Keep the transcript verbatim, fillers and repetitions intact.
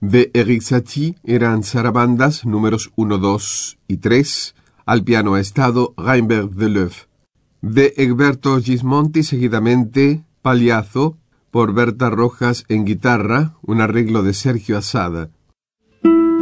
De Erik Satie eran zarabandas números uno, dos y tres. Al piano ha estado Reinbert Deleuve. De Egberto Gismonti, seguidamente, Pagliazzo, por Berta Rojas en guitarra, un arreglo de Sergio Asada.